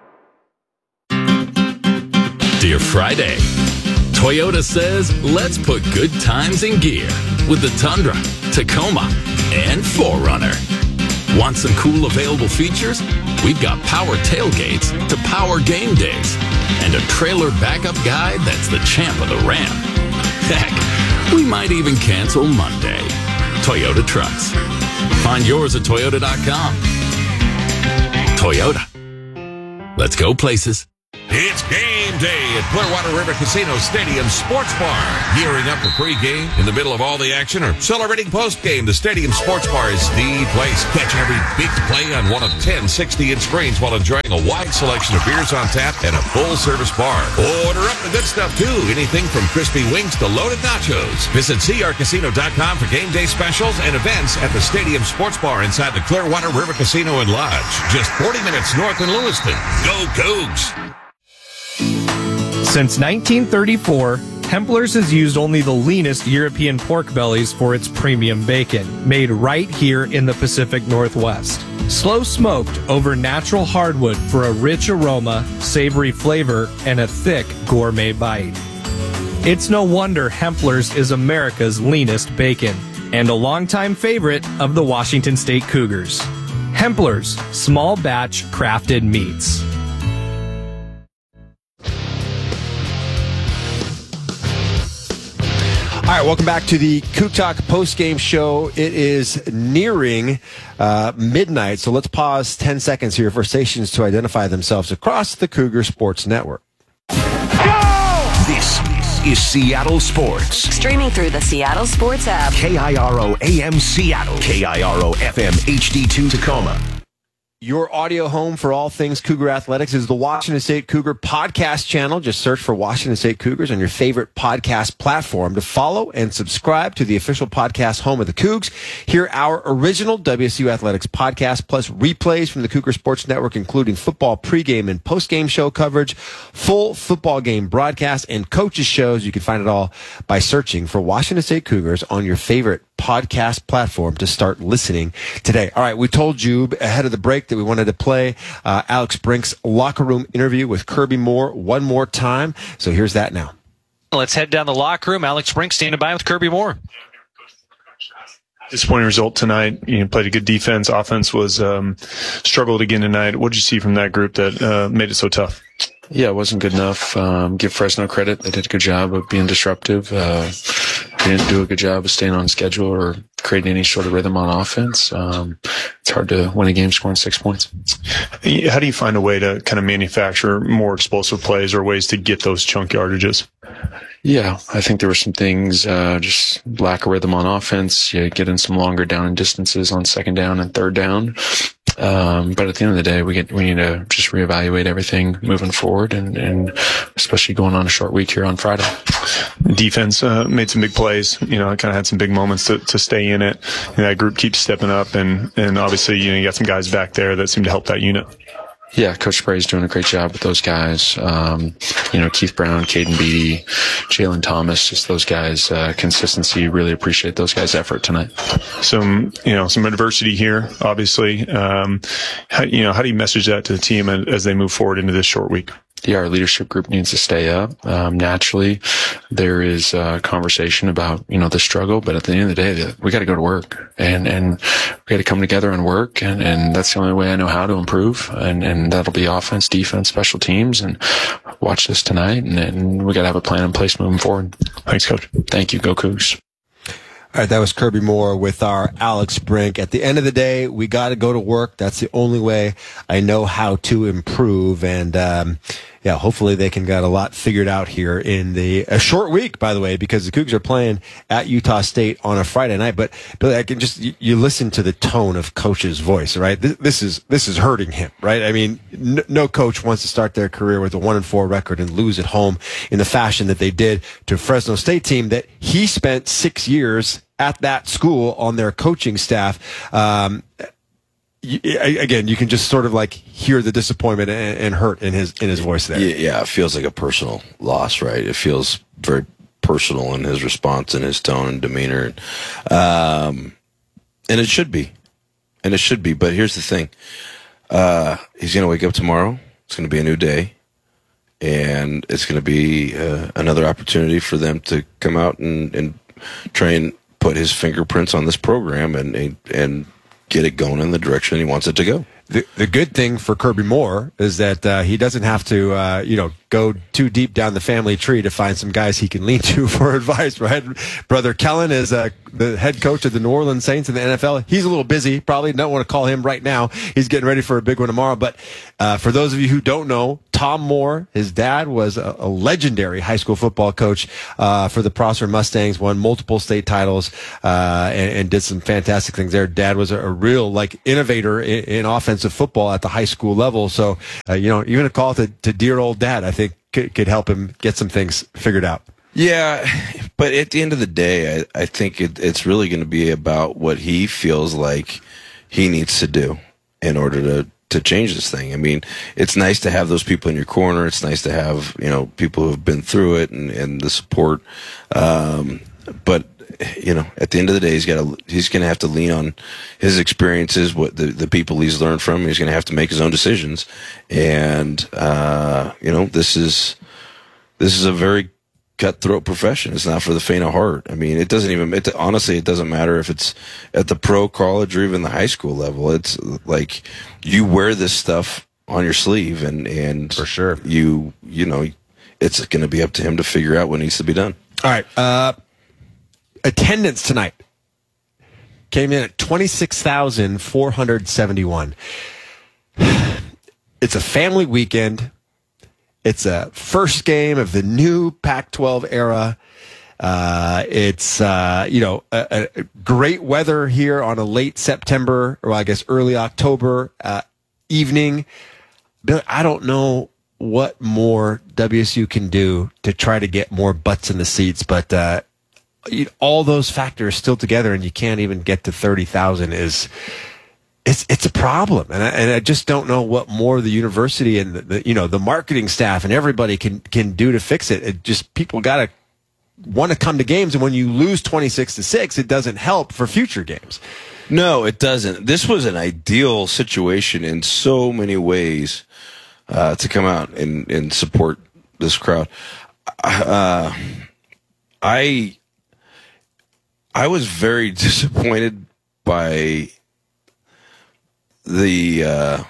Dear Friday, Toyota says let's put good times in gear with the Tundra, Tacoma, and four runner. Want some cool available features? We've got power tailgates to power game days and a trailer backup guide that's the champ of the ramp. Heck, we might even cancel Monday. Toyota Trucks. Find yours at toyota dot com. Toyota. Let's go places. It's game day at Clearwater River Casino Stadium Sports Bar. Gearing up for pregame, in the middle of all the action, or celebrating postgame, the Stadium Sports Bar is the place. Catch every big play on one of ten sixty-inch screens while enjoying a wide selection of beers on tap and a full-service bar. Order up the good stuff, too. Anything from crispy wings to loaded nachos. Visit c r casino dot com for game day specials and events at the Stadium Sports Bar inside the Clearwater River Casino and Lodge. Just forty minutes north in Lewiston. Go Cougs! Since nineteen thirty-four, Hempler's has used only the leanest European pork bellies for its premium bacon, made right here in the Pacific Northwest. Slow smoked over natural hardwood for a rich aroma, savory flavor, and a thick gourmet bite. It's no wonder Hempler's is America's leanest bacon, and a longtime favorite of the Washington State Cougars. Hempler's, small batch crafted meats. All right, welcome back to the Coug Talk post-game show. It is nearing uh, midnight, so let's pause ten seconds here for stations to identify themselves across the Cougar Sports Network. This is Seattle Sports. Streaming through the Seattle Sports app. K I R O A M Seattle. K I R O F M H D two Tacoma. Your audio home for all things Cougar Athletics is the Washington State Cougar podcast channel. Just search for Washington State Cougars on your favorite podcast platform to follow and subscribe to the official podcast home of the Cougs. Hear our original W S U Athletics podcast, plus replays from the Cougar Sports Network, including football pregame and postgame show coverage, full football game broadcast, and coaches shows. You can find it all by searching for Washington State Cougars on your favorite podcast platform to start listening today. All right, we told you ahead of the break that we wanted to play uh, Alex Brink's locker room interview with Kirby Moore one more time. So here's that now. Let's head down the locker room. Alex Brink standing by with Kirby Moore. Disappointing result tonight. You know, played a good defense. Offense was um, struggled again tonight. What did you see from that group that uh, made it so tough? Yeah, it wasn't good enough. Um, give Fresno credit. They did a good job of being disruptive. Uh, they didn't do a good job of staying on schedule or creating any sort of rhythm on offense. Um, it's hard to win a game scoring six points. How do you find a way to kind of manufacture more explosive plays or ways to get those chunk yardages? Yeah, I think there were some things, uh, just lack of rhythm on offense. You get in some longer down and distances on second down and third down. Um, but at the end of the day, we get, we need to just reevaluate everything moving forward, and, and especially going on a short week here on Friday. Defense, uh, made some big plays, you know, kind of had some big moments to, to stay in it. And that group keeps stepping up, and, and obviously, you know, you got some guys back there that seem to help that unit. Yeah, Coach Spray's doing a great job with those guys. Um, you know, Keith Brown, Caden Beatty, Jalen Thomas, just those guys, uh, consistency. Really appreciate those guys' effort tonight. Some, you know, some adversity here, obviously. Um, how, you know, how do you message that to the team as they move forward into this short week? Yeah, our leadership group needs to stay up. Um, naturally, there is a conversation about, you know, the struggle, but at the end of the day, we got to go to work, and, and we got to come together and work. And, and that's the only way I know how to improve. And, and that'll be offense, defense, special teams, and watch this tonight. And, and we got to have a plan in place moving forward. Thanks, Coach. Thank you. Go Cougs. All right, that was Kirby Moore with our Alex Brink. At the end of the day, we got to go to work. That's the only way I know how to improve. And, um, yeah, hopefully they can get a lot figured out here in the a short week, by the way, because the Cougs are playing at Utah State on a Friday night. But Billy, I can just you, you listen to the tone of Coach's voice, right? This, this is this is hurting him, right? I mean, n- no coach wants to start their career with a one and four record and lose at home in the fashion that they did to a Fresno State team that he spent six years at that school on their coaching staff. Um, You, again, you can just sort of like hear the disappointment and, and hurt in his in his voice there. Yeah, it feels like a personal loss, right? It feels very personal in his response and his tone and demeanor, um, and it should be, and it should be. But here's the thing: uh, he's going to wake up tomorrow. It's going to be a new day, and it's going to be uh, another opportunity for them to come out and, and try and put his fingerprints on this program and and. and get it going in the direction he wants it to go. The, the good thing for Kirby Moore is that uh, he doesn't have to, uh, you know, go too deep down the family tree to find some guys he can lean to for advice, right? Brother Kellen is uh, the head coach of the New Orleans Saints in the N F L. He's a little busy. Probably don't want to call him right now. He's getting ready for a big one tomorrow. But uh, for those of you who don't know, Tom Moore, his dad was a, a legendary high school football coach uh, for the Prosser Mustangs, won multiple state titles uh, and, and did some fantastic things there. Dad was a, a real like innovator in, in offensive football at the high school level. So, uh, you know, even a call to, to dear old dad, I think could, could help him get some things figured out. Yeah, but at the end of the day, I, I think it, it's really going to be about what he feels like he needs to do in order to, to change this thing. I mean, it's nice to have those people in your corner. It's nice to have, you know, people who have been through it and, and the support. Um, but, you know, at the end of the day, he's got to, he's going to have to lean on his experiences, what the, the people he's learned from. He's going to have to make his own decisions. And, uh, you know, this is, this is a very cutthroat profession. It's not for the faint of heart. I mean, it doesn't even, it, honestly, it doesn't matter if it's at the pro, college, or even the high school level. It's like you wear this stuff on your sleeve, and, and for sure, you, you know, it's going to be up to him to figure out what needs to be done. All right. Uh, attendance tonight came in at twenty-six thousand four hundred seventy-one. It's a family weekend. It's a first game of the new Pac twelve era. Uh, it's, uh, you know, a, a great weather here on a late September, or I guess early October uh, evening. Bill, I don't know what more W S U can do to try to get more butts in the seats, but uh, you know, all those factors still together, and you can't even get to thirty thousand is... It's it's a problem, and I, and I just don't know what more the university and the, the you know the marketing staff and everybody can can do to fix it. It just people got to want to come to games, and when you lose twenty-six to six, it doesn't help for future games. No, it doesn't. This was an ideal situation in so many ways uh, to come out and, and support this crowd. Uh, I I was very disappointed by. The uh,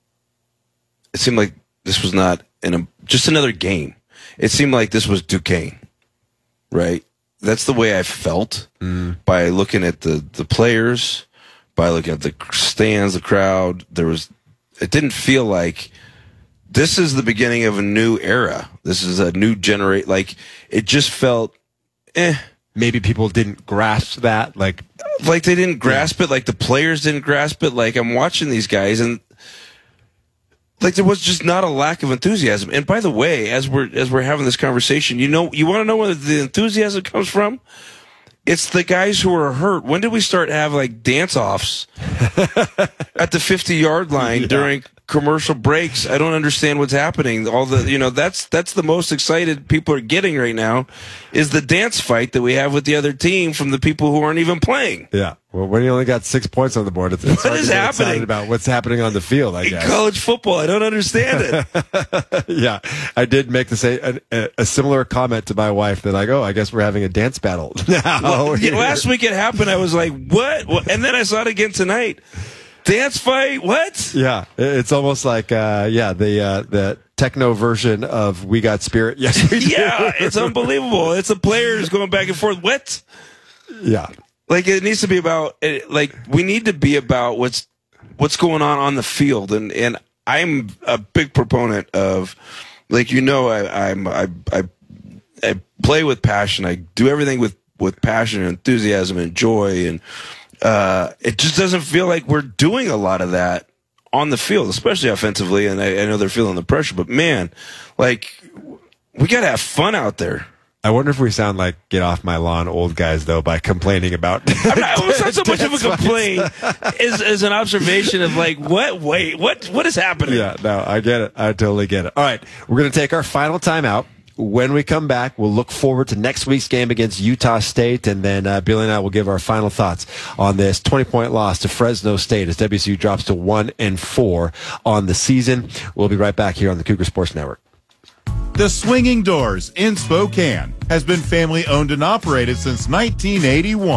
it seemed like this was not in a just another game. It seemed like this was Duquesne, right? That's the way I felt mm. by looking at the the players, by looking at the stands, the crowd. There was it didn't feel like this is the beginning of a new era. This is a new generate. Like it just felt, eh. Maybe people didn't grasp that, like. Like they didn't grasp it, like the players didn't grasp it. Like I'm watching these guys, and like there was just not a lack of enthusiasm. And by the way, as we're as we're having this conversation, you know, you want to know where the enthusiasm comes from? It's the guys who are hurt. When did we start to have like dance offs at the fifty yard line yeah. during commercial breaks? I don't understand what's happening. All the, you know, that's that's the most excited people are getting right now is the dance fight that we have with the other team from the people who aren't even playing. Yeah. Well, when you only got six points on the board, it's, it's what is happening about what's happening on the field, I in guess. College football, I don't understand it. Yeah. I did make the same, a, a similar comment to my wife that I go, oh, I guess we're having a dance battle now. Well, yeah, last week it happened. I was like, what? And then I saw it again tonight. Dance fight? What? Yeah, it's almost like uh, yeah, the uh, the techno version of We Got Spirit. Yes, we do. Yeah, it's unbelievable. It's the players going back and forth. What? Yeah, like it needs to be about. Like we need to be about what's what's going on on the field, and and I'm a big proponent of, like you know, I I'm I I, I play with passion. I do everything with with passion and enthusiasm and joy and. Uh, it just doesn't feel like we're doing a lot of that on the field, especially offensively. And I, I know they're feeling the pressure, but man, like we got to have fun out there. I wonder if we sound like get off my lawn old guys though by complaining about. I'm not, it's not so much of a complaint as, as an observation of like what? Wait, what? What is happening? Yeah, no, I get it. I totally get it. All right, we're gonna take our final timeout. When we come back, we'll look forward to next week's game against Utah State, and then uh, Billy and I will give our final thoughts on this twenty-point loss to Fresno State as W S U drops to one and four on the season. We'll be right back here on the Cougar Sports Network. The Swinging Doors in Spokane has been family owned and operated since nineteen eighty-one.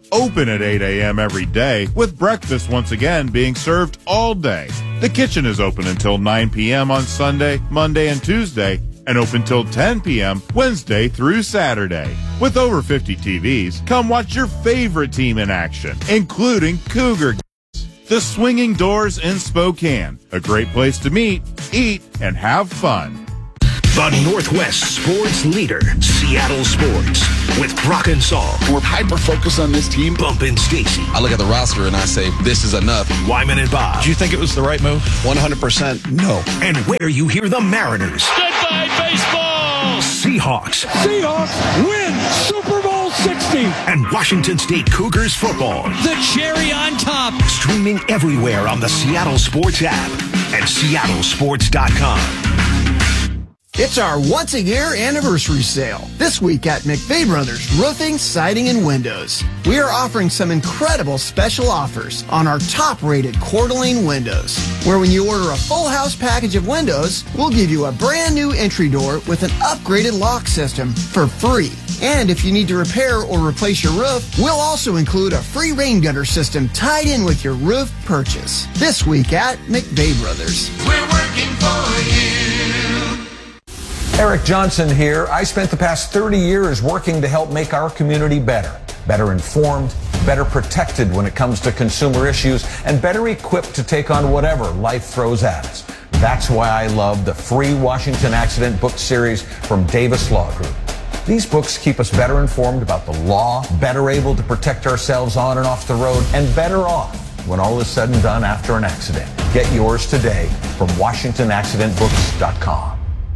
open at eight a.m. every day, with breakfast once again being served all day. The kitchen is open until nine p.m. on Sunday, Monday, and Tuesday, and open till ten p.m. Wednesday through Saturday. With over fifty T Vs, come watch your favorite team in action, including Cougar. The Swinging Doors in Spokane, a great place to meet, eat, and have fun. The Northwest sports leader, Seattle Sports, with Brock and Saul. We're hyper-focused on this team. Bump and Stacy. I look at the roster and I say, this is enough. Wyman and Bob. Do you think it was the right move? one hundred percent no. And where you hear the Mariners. Goodbye, baseball! Seahawks. Seahawks win Super Bowl sixty! And Washington State Cougars football. The cherry on top. Streaming everywhere on the Seattle Sports app and seattle sports dot com. It's our once-a-year anniversary sale. This week at McVeigh Brothers Roofing, Siding, and Windows. We are offering some incredible special offers on our top-rated Coeur d'Alene windows, where when you order a full house package of windows, we'll give you a brand new entry door with an upgraded lock system for free. And if you need to repair or replace your roof, we'll also include a free rain gutter system tied in with your roof purchase. This week at McVeigh Brothers. We're working for you. Eric Johnson here. I spent the past thirty years working to help make our community better. Better informed, better protected when it comes to consumer issues, and better equipped to take on whatever life throws at us. That's why I love the free Washington Accident book series from Davis Law Group. These books keep us better informed about the law, better able to protect ourselves on and off the road, and better off when all is said and done after an accident. Get yours today from washington accident books dot com.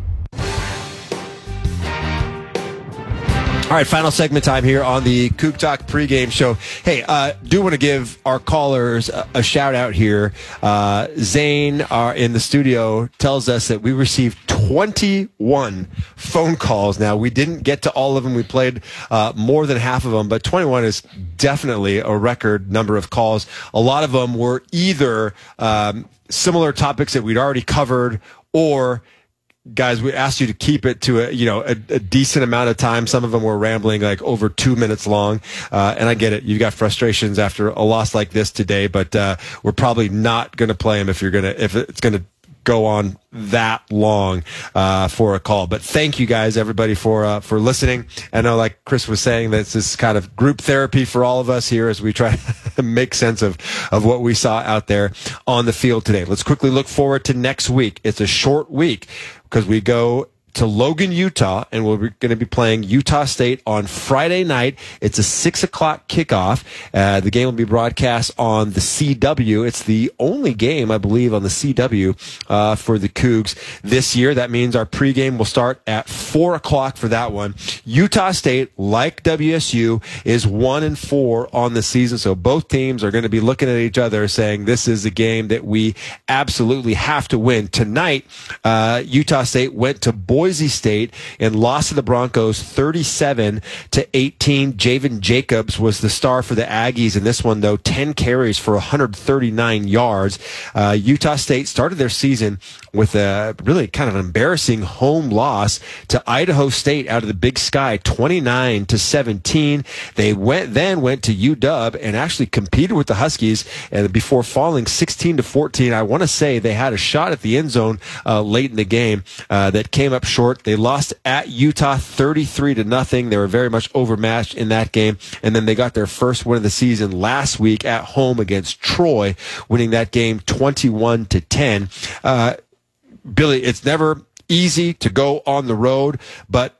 All right, final segment time here on the Coug Talk pregame show. Hey, uh, do want to give our callers a, a shout out here. Uh, Zane, our, in the studio, tells us that we received twenty-one phone calls. Now, we didn't get to all of them. We played uh, more than half of them, but twenty-one is definitely a record number of calls. A lot of them were either um, similar topics that we'd already covered, or guys, we asked you to keep it to a you know a, a decent amount of time. Some of them were rambling like over two minutes long, uh, and I get it. You've got frustrations after a loss like this today, but uh, we're probably not going to play them if you're gonna if it's going to go on that long uh, for a call. But thank you guys, everybody, for uh, for listening. I know, like Chris was saying, that this is kind of group therapy for all of us here as we try to make sense of, of what we saw out there on the field today. Let's quickly look forward to next week. It's a short week because we go to Logan, Utah, and we're going to be playing Utah State on Friday night. It's a six o'clock kickoff. Uh, the game will be broadcast on the C W. It's the only game, I believe, on the C W uh, for the Cougs this year. That means our pregame will start at four o'clock for that one. Utah State, like W S U, is one and four on the season, so both teams are going to be looking at each other saying this is a game that we absolutely have to win. Tonight, uh, Utah State went to Boise Boise State and lost to the Broncos thirty-seven to eighteen. Javen Jacobs was the star for the Aggies in this one, though, ten carries for one hundred thirty-nine yards. Uh, Utah State started their season with a really kind of embarrassing home loss to Idaho State out of the Big Sky, twenty-nine to seventeen. They went then went to U W and actually competed with the Huskies, and before falling sixteen to fourteen. I want to say they had a shot at the end zone uh, late in the game uh, that came up short. They lost at Utah thirty-three to nothing. They were very much overmatched in that game, and then they got their first win of the season last week at home against Troy, winning that game twenty-one to ten. Uh, Billy, it's never easy to go on the road, but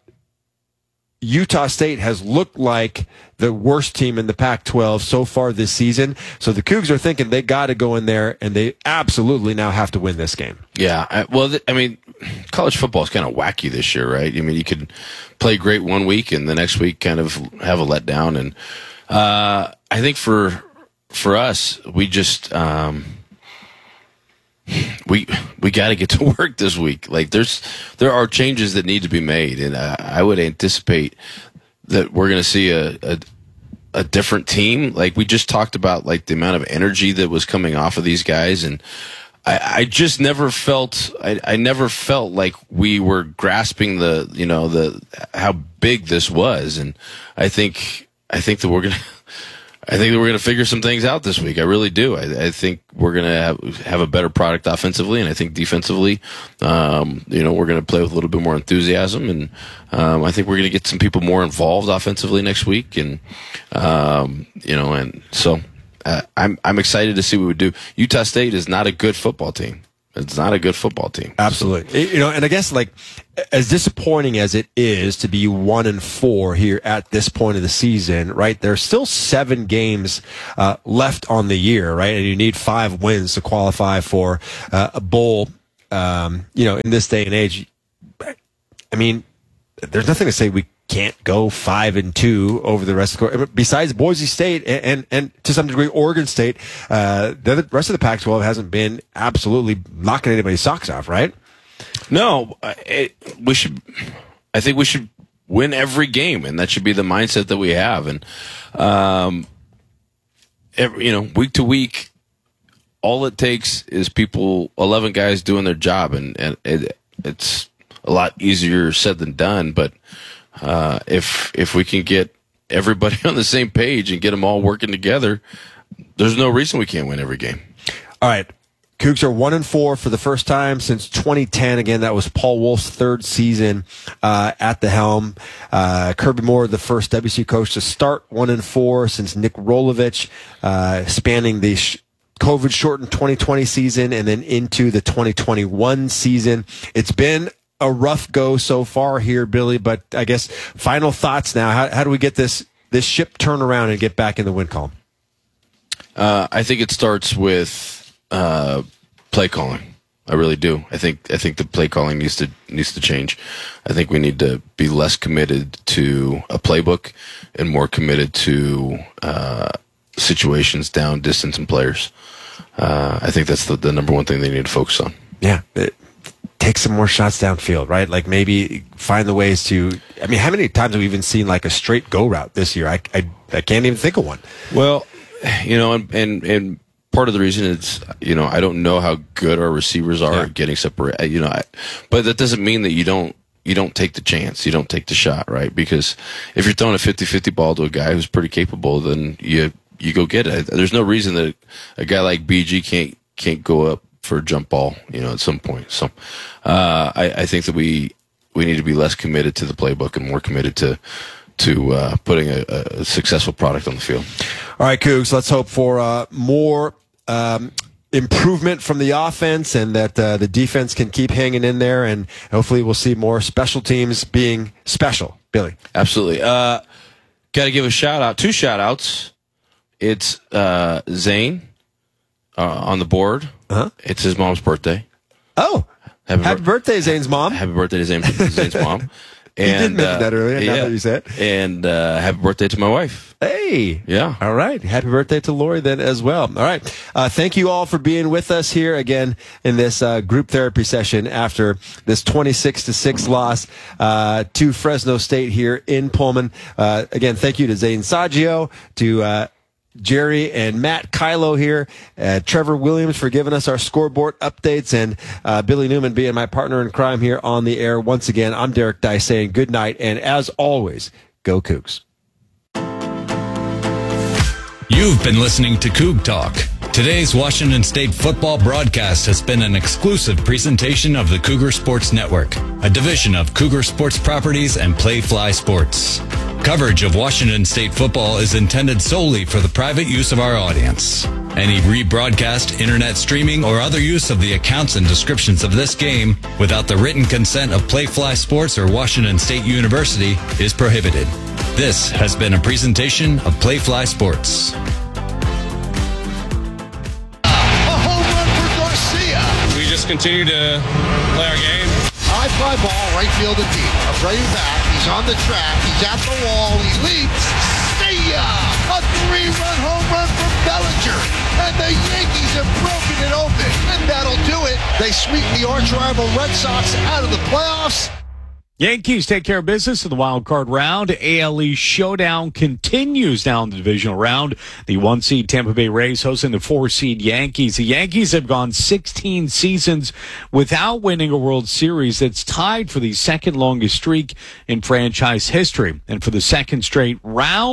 Utah State has looked like the worst team in the Pac twelve so far this season. So the Cougs are thinking they got to go in there, and they absolutely now have to win this game. Yeah, I, well, th- I mean, college football is kind of wacky this year, right? I mean, you could play great one week and the next week kind of have a letdown. And uh, I think for for us, we just um, we we got to get to work this week. Like there's there are changes that need to be made, and uh, I would anticipate that we're going to see a, a a different team. Like we just talked about, like the amount of energy that was coming off of these guys, and I, I just never felt I, I never felt like we were grasping the you know the how big this was, and I think I think that we're gonna I think that we're going to figure some things out this week. I really do. I, I think we're going to have, have a better product offensively, and I think defensively, um, you know, we're going to play with a little bit more enthusiasm, and um, I think we're going to get some people more involved offensively next week, and um, you know, and so uh, I'm I'm excited to see what we do. Utah State is not a good football team. It's not a good football team. Absolutely. You know, and I guess like as disappointing as it is to be one and four here at this point of the season, right? There's still seven games uh, left on the year, right? And you need five wins to qualify for uh, a bowl. Um, you know, in this day and age, I mean, there's nothing to say we can't go five and two over the rest of the besides Boise State and, and, and to some degree Oregon State. Uh, the rest of the Pac twelve hasn't been absolutely knocking anybody's socks off, right? No, it, we should. I think we should win every game, and that should be the mindset that we have. And um, every, you know, week to week, all it takes is people, eleven guys doing their job, and, and it, it's a lot easier said than done, but. Uh, if if we can get everybody on the same page and get them all working together, there's no reason we can't win every game. All right. Cougs are one and four for the first time since twenty ten. Again, that was Paul Wolf's third season uh, at the helm. Uh, Kirby Moore, the first W C coach to start one and four since Nick Rolovich, uh, spanning the sh- COVID shortened twenty twenty season and then into the twenty twenty-one season. It's been a rough go so far here, Billy, but I guess final thoughts now. How, how do we get this this ship turned around and get back in the win column? Uh, I think it starts with uh, play calling. I really do. I think I think the play calling needs to needs to change. I think we need to be less committed to a playbook and more committed to uh, situations, down, distance, and players. Uh, I think that's the, the number one thing they need to focus on. Yeah. It, take some more shots downfield, right? Like maybe find the ways to, I mean, how many times have we even seen like a straight go route this year? I, I, I can't even think of one. Well, you know, and, and, and part of the reason is, you know, I don't know how good our receivers are yeah. at getting separated, you know, I, but that doesn't mean that you don't, you don't take the chance, you don't take the shot, right? Because if you're throwing a fifty-fifty ball to a guy who's pretty capable, then you, you go get it. There's no reason that a guy like B G can't, can't go up for a jump ball, you know, at some point. So uh, I, I think that we we need to be less committed to the playbook and more committed to to uh, putting a, a successful product on the field. All right, Cougs, let's hope for uh, more um, improvement from the offense and that uh, the defense can keep hanging in there, and hopefully we'll see more special teams being special. Billy. Absolutely. Uh, Got to give a shout out, two shout outs. It's uh, Zane uh, on the board. Uh-huh. It's his mom's birthday. Oh, happy, happy bir- birthday, Zane's mom. Happy birthday to Zane, Zane's mom. And, you did mention uh, that earlier. Yeah. Now that you said. And uh, happy birthday to my wife. Hey. Yeah. All right. Happy birthday to Lori then as well. All right. Uh, thank you all for being with us here again in this uh, group therapy session after this twenty-six to six loss uh, to Fresno State here in Pullman. Uh, again, thank you to Zane Saggio, to uh, Jerry and Matt Kylo here, uh, Trevor Williams for giving us our scoreboard updates, and uh, Billy Newman being my partner in crime here on the air. Once again, I'm Derek Dye saying good night, and as always, go Cougs. You've been listening to Coug Talk. Today's Washington State football broadcast has been an exclusive presentation of the Cougar Sports Network, a division of Cougar Sports Properties and Playfly Sports. Coverage of Washington State football is intended solely for the private use of our audience. Any rebroadcast, internet streaming, or other use of the accounts and descriptions of this game without the written consent of Playfly Sports or Washington State University is prohibited. This has been a presentation of Playfly Sports. A home run for Garcia. We just continue to play our game. High fly ball, right field and deep. A Brady back. He's on the track. He's at the wall. He leaps. See ya! A three-run home run from Bellinger. And the Yankees have broken it open. And that'll do it. They sweep the arch-rival Red Sox out of the playoffs. Yankees take care of business in the wild card round. A L East showdown continues now in the divisional round. The one seed Tampa Bay Rays hosting the four seed Yankees. The Yankees have gone sixteen seasons without winning a World Series. That's tied for the second longest streak in franchise history. And for the second straight round,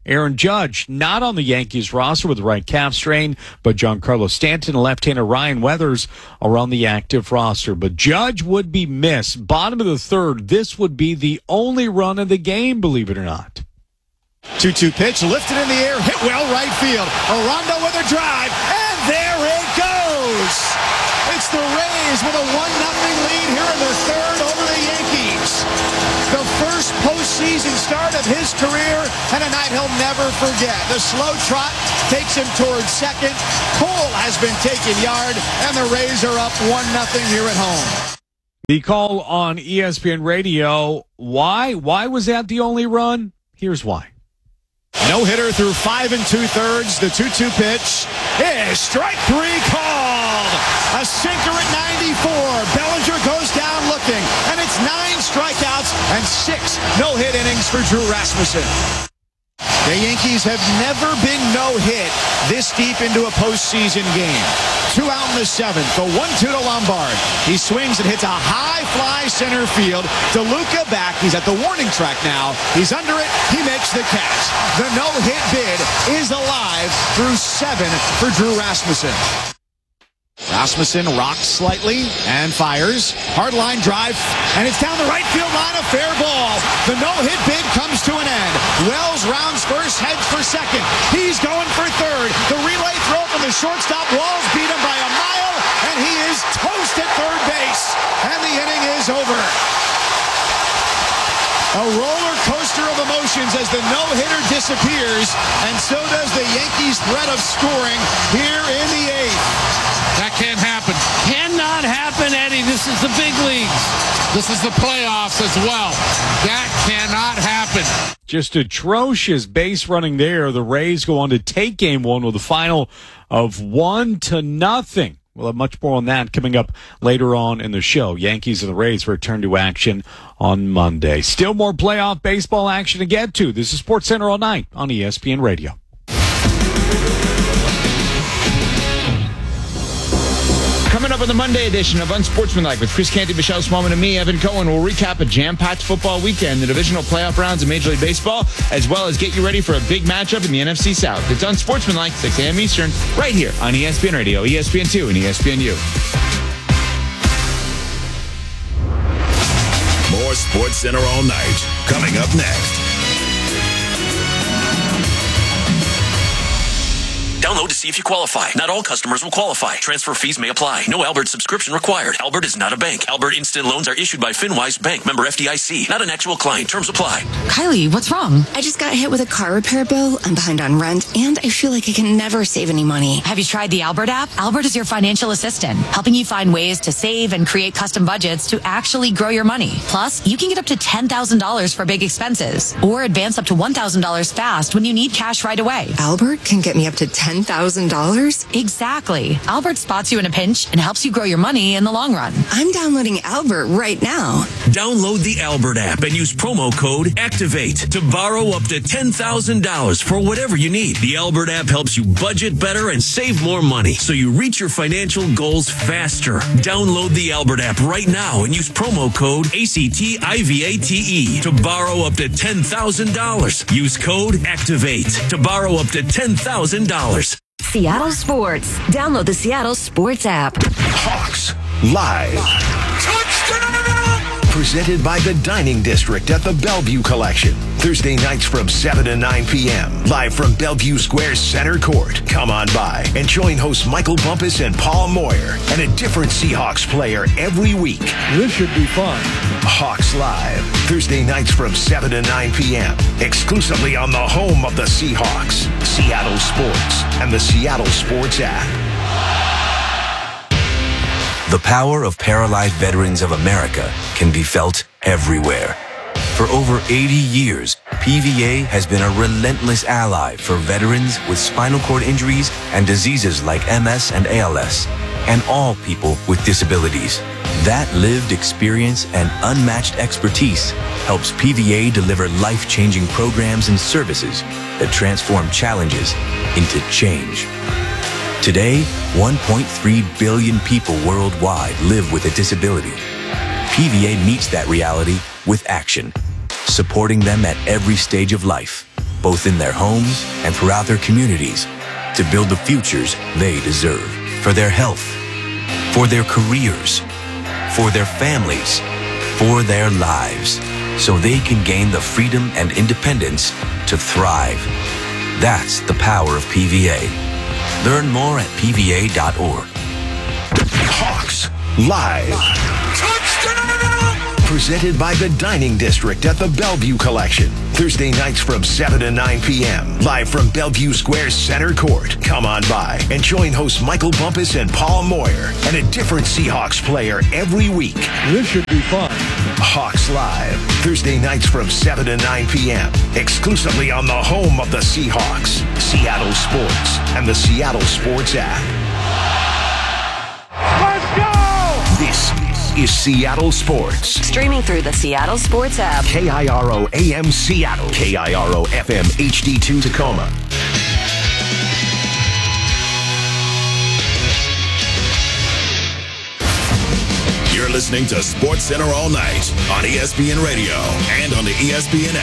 Aaron Judge, not on the Yankees roster with the right calf strain, but Giancarlo Stanton and left-hander Ryan Weathers are on the active roster. But Judge would be missed. Bottom of the third, this would be the only run of the game, believe it or not. two two pitch, lifted in the air, hit well right field. Aranda with a drive, and there it goes! It's the Rays with a one nothing lead here in the third over the Yankees. The first postseason start of his career, and a night he'll never forget. The slow trot takes him towards second. Cole has been taking yard, and the Rays are up one nothing here at home. The call on E S P N Radio, why? Why was that the only run? Here's why. No-hitter through five and two-thirds. The two two pitch is strike three called. A sinker at ninety-four. Bellinger goes down looking, and it's nine strikeouts and six no-hit innings for Drew Rasmussen. The Yankees have never been no-hit this deep into a postseason game. Two out in the seventh. The one two to Lombard. He swings and hits a high fly center field. DeLuca back. He's at the warning track now. He's under it. He makes the catch. The no-hit bid is alive through seven for Drew Rasmussen. Rasmussen rocks slightly and fires. Hard line drive, and it's down the right field line, a fair ball. The no-hit bid comes to an end. Wells rounds first, heads for second. He's going for third. The relay throw from the shortstop. Walls beat him by a mile, and he is toast at third base. And the inning is over. A roller coaster of emotions as the no-hitter disappears, and so does the Yankees' threat of scoring here in the eighth. That can't happen. Cannot happen, Eddie. This is the big leagues. This is the playoffs as well. That cannot happen. Just atrocious base running there. The Rays go on to take game one with a final of one to nothing. We'll have much more on that coming up later on in the show. Yankees and the Rays return to action on Monday. Still more playoff baseball action to get to. This is SportsCenter all night on E S P N Radio. Coming up on the Monday edition of Unsportsmanlike with Chris Canty, Michelle Smallman, and me, Evan Cohen, we'll recap a jam-packed football weekend, the divisional playoff rounds of Major League Baseball, as well as get you ready for a big matchup in the N F C South. It's Unsportsmanlike, six a.m. Eastern, right here on E S P N Radio, E S P N two, and E S P N U. More SportsCenter all night. Coming up next. Download to see if you qualify. Not all customers will qualify. Transfer fees may apply. No Albert subscription required. Albert is not a bank. Albert Instant Loans are issued by FinWise Bank, member F D I C. Not an actual client. Terms apply. Kylie, what's wrong? I just got hit with a car repair bill. I'm behind on rent, and I feel like I can never save any money. Have you tried the Albert app? Albert is your financial assistant, helping you find ways to save and create custom budgets to actually grow your money. Plus, you can get up to ten thousand dollars for big expenses, or advance up to one thousand dollars fast when you need cash right away. Albert can get me up to ten thousand dollars? Exactly. Albert spots you in a pinch and helps you grow your money in the long run. I'm downloading Albert right now. Download the Albert app and use promo code ACTIVATE to borrow up to ten thousand dollars for whatever you need. The Albert app helps you budget better and save more money so you reach your financial goals faster. Download the Albert app right now and use promo code ACTIVATE to borrow up to ten thousand dollars. Use code ACTIVATE to borrow up to ten thousand dollars. Seattle Sports. Download the Seattle Sports app. Hawks Live. Touchdown! Presented by the Dining District at the Bellevue Collection. Thursday nights from seven to nine p.m. Live from Bellevue Square Center Court. Come on by and join hosts Michael Bumpus and Paul Moyer and a different Seahawks player every week. This should be fun. Hawks Live. Thursday nights from seven to nine p.m. Exclusively on the home of the Seahawks. Seattle Sports and the Seattle Sports app. The power of Paralyzed Veterans of America can be felt everywhere. For over eighty years, P V A has been a relentless ally for veterans with spinal cord injuries and diseases like M S and A L S, and all people with disabilities. That lived experience and unmatched expertise helps P V A deliver life-changing programs and services that transform challenges into change. Today, one point three billion people worldwide live with a disability. P V A meets that reality with action, supporting them at every stage of life. both in their homes and throughout their communities, to build the futures they deserve. For their health, for their careers, for their families, for their lives, so they can gain the freedom and independence to thrive. That's the power of P V A. Learn more at P V A dot org. Hawks Live. Presented by the Dining District at the Bellevue Collection. Thursday nights from seven to nine p.m. Live from Bellevue Square Center Court. Come on by and join hosts Michael Bumpus and Paul Moyer and a different Seahawks player every week. This should be fun. Hawks Live. Thursday nights from seven to nine p.m. Exclusively on the home of the Seahawks, Seattle Sports, and the Seattle Sports app. Let's go! This is Seattle Sports. Streaming through the Seattle Sports app. K I R O A M Seattle. K I R O F M H D two Tacoma. You're listening to Sports Center all night on E S P N Radio and on the E S P N app.